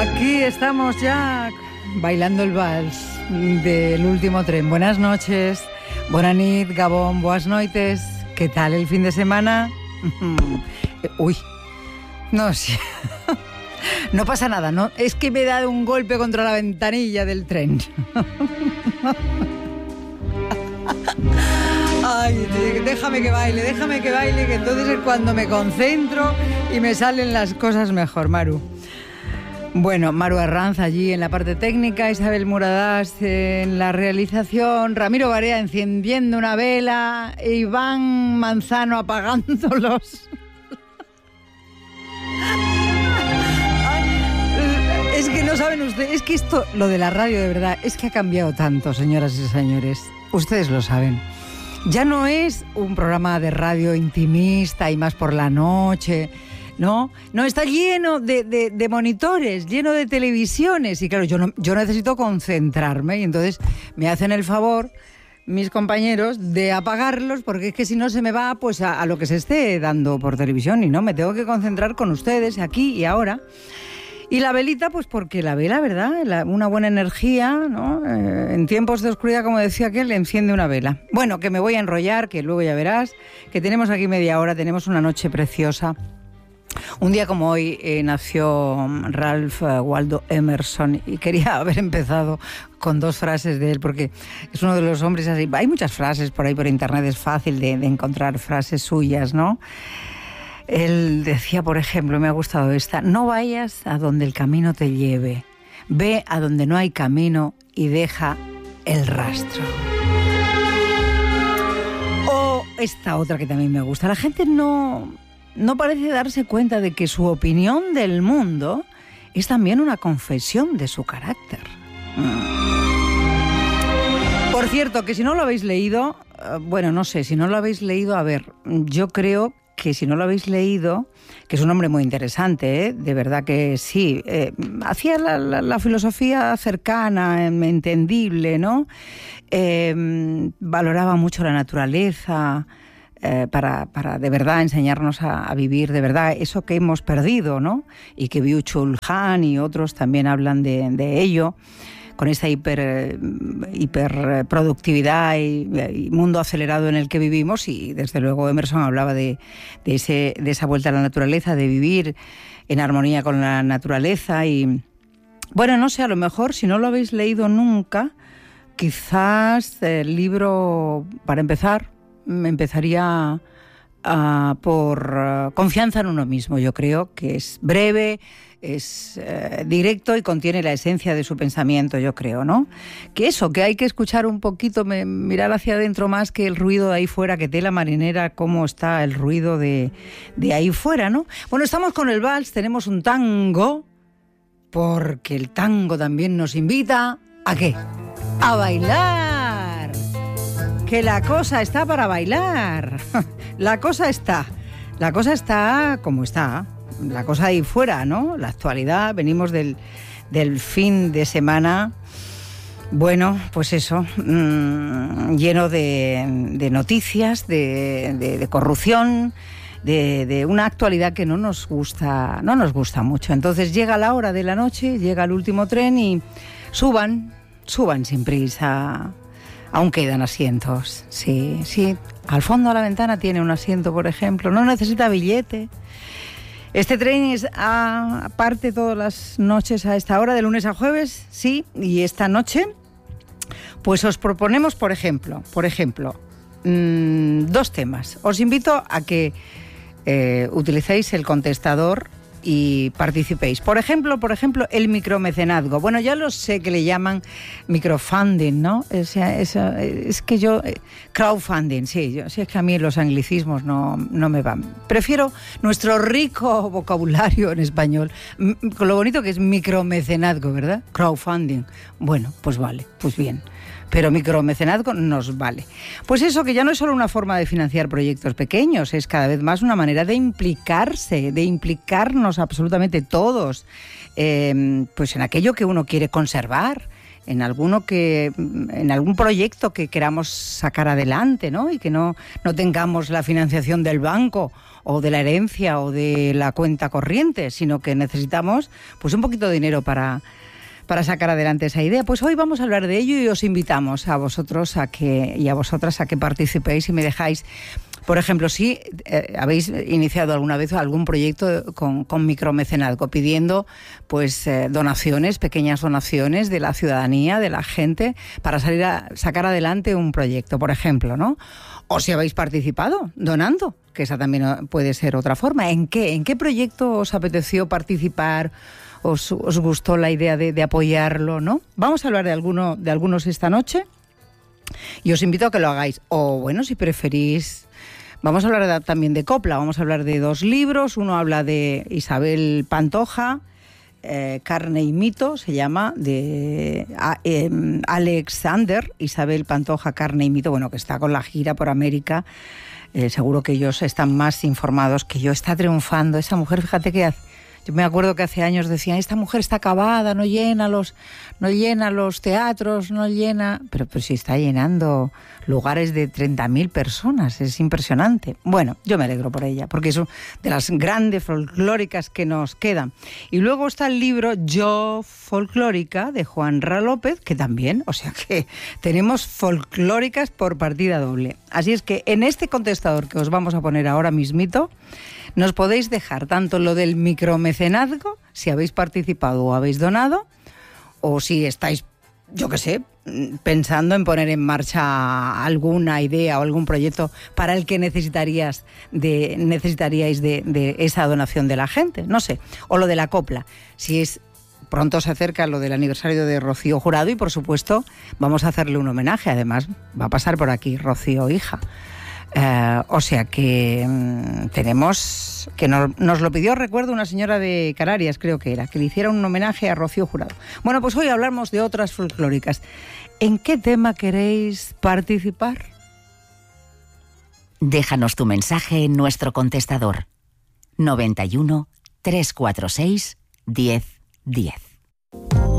Aquí estamos ya bailando el vals del último tren. Buenas noches, bona nit, Gabón, boas noites. ¿Qué tal el fin de semana? Uy, no sé. No pasa nada, ¿no? Es que me he dado un golpe contra la ventanilla del tren. Ay, déjame que baile, que entonces es cuando me concentro y me salen las cosas mejor, Maru. Bueno, Maru Arranz allí en la parte técnica, Isabel Muradas en la realización, Ramiro Barea encendiendo una vela, Iván Manzano apagándolos. Es que no saben ustedes, es que esto, lo de la radio de verdad, es que ha cambiado tanto, señoras y señores. Ustedes lo saben. Ya no es un programa de radio intimista y más por la noche, ¿no? No, está lleno de monitores, lleno de televisiones. Y claro, yo necesito concentrarme y entonces me hacen el favor mis compañeros de apagarlos porque es que si no se me va pues a lo que se esté dando por televisión y no, me tengo que concentrar con ustedes aquí y ahora. Y la velita, pues porque la vela, ¿verdad? Una buena energía, ¿no? En tiempos de oscuridad, como decía aquel, enciende una vela. Bueno, que me voy a enrollar, que luego ya verás, que tenemos aquí media hora, tenemos una noche preciosa. Un día como hoy nació Ralph Waldo Emerson y quería haber empezado con dos frases de él porque es uno de los hombres así. Hay muchas frases por ahí por internet, es fácil de encontrar frases suyas, ¿no? Él decía, por ejemplo, me ha gustado esta: no vayas a donde el camino te lleve, ve a donde no hay camino y deja el rastro. O esta otra que también me gusta: la gente no parece darse cuenta de que su opinión del mundo es también una confesión de su carácter. Por cierto, que si no lo habéis leído, bueno, no sé, si no lo habéis leído, a ver, yo creo que si no lo habéis leído, que es un hombre muy interesante, de verdad que sí, hacía la filosofía cercana, entendible, ¿no? Valoraba mucho la naturaleza, para de verdad enseñarnos a vivir de verdad eso que hemos perdido, ¿no? Y que Byung-Chul Han y otros también hablan de ello, con esta hiperproductividad y mundo acelerado en el que vivimos. Y desde luego Emerson hablaba de esa vuelta a la naturaleza, de vivir en armonía con la naturaleza. Y bueno, no sé, a lo mejor si no lo habéis leído nunca, quizás el libro, para empezar, empezaría por Confianza en uno mismo. Yo creo que es breve, es directo y contiene la esencia de su pensamiento, yo creo, ¿no? Que hay que escuchar un poquito, mirar hacia adentro más que el ruido de ahí fuera, que tela marinera, cómo está el ruido de ahí fuera, ¿no? Bueno, estamos con el vals, tenemos un tango, porque el tango también nos invita ¿a qué? A bailar. Que la cosa está para bailar. La cosa está como está. La cosa ahí fuera, ¿no? La actualidad, venimos del fin de semana, bueno, pues eso, lleno de noticias, de corrupción, de una actualidad que no nos gusta mucho. Entonces llega la hora de la noche, llega el último tren y suban sin prisa. Aún quedan asientos, sí. Al fondo de la ventana tiene un asiento, por ejemplo, no necesita billete. Este tren parte todas las noches a esta hora, de lunes a jueves, sí, y esta noche pues os proponemos, por ejemplo, dos temas. Os invito a que utilicéis el contestador y participéis. Por ejemplo, el micromecenazgo. Bueno, ya lo sé que le llaman microfunding, ¿no? Es que yo... crowdfunding, sí. Es que a mí los anglicismos no me van. Prefiero nuestro rico vocabulario en español, con lo bonito que es micromecenazgo, ¿verdad? Crowdfunding. Bueno, pues vale, pues bien. Pero micromecenazgo nos vale. Pues eso, que ya no es solo una forma de financiar proyectos pequeños, es cada vez más una manera de implicarse, de implicarnos absolutamente todos, pues en aquello que uno quiere conservar, en algún proyecto que queramos sacar adelante, ¿no? Y que no tengamos la financiación del banco o de la herencia o de la cuenta corriente, sino que necesitamos pues un poquito de dinero para sacar adelante esa idea. Pues hoy vamos a hablar de ello y os invitamos a vosotros y a vosotras a que participéis y me dejáis. Por ejemplo, si habéis iniciado alguna vez algún proyecto con micromecenazgo, pidiendo pues donaciones, pequeñas donaciones de la ciudadanía, de la gente, para sacar adelante un proyecto, por ejemplo, ¿no? O si habéis participado donando, que esa también puede ser otra forma. ¿En qué proyecto os apeteció participar? ¿Os gustó la idea de apoyarlo, no? Vamos a hablar de algunos esta noche y os invito a que lo hagáis. O bueno, si preferís... Vamos a hablar también de copla, vamos a hablar de 2 libros. Uno habla de Isabel Pantoja, Carne y mito, se llama, de Alexander, Isabel Pantoja, Carne y mito, bueno, que está con la gira por América. Seguro que ellos están más informados que yo. Está triunfando esa mujer, fíjate que yo me acuerdo que hace años decían, esta mujer está acabada, no llena los teatros, pero sí está llenando lugares de 30.000 personas, es impresionante. Bueno, yo me alegro por ella, porque es de las grandes folclóricas que nos quedan. Y luego está el libro Yo Folclórica, de Juan Ra López, que también, o sea que tenemos folclóricas por partida doble. Así es que en este contestador que os vamos a poner ahora mismito, nos podéis dejar tanto lo del micromecenazgo, si habéis participado o habéis donado, o si estáis, yo qué sé, pensando en poner en marcha alguna idea o algún proyecto para el que necesitaríais de esa donación de la gente, no sé, o lo de la copla, si es... Pronto se acerca lo del aniversario de Rocío Jurado y, por supuesto, vamos a hacerle un homenaje. Además, va a pasar por aquí Rocío, hija. O sea que tenemos... que nos lo pidió, recuerdo, una señora de Canarias, creo que era, que le hiciera un homenaje a Rocío Jurado. Bueno, pues hoy hablamos de otras folclóricas. ¿En qué tema queréis participar? Déjanos tu mensaje en nuestro contestador. 91 346 10 10.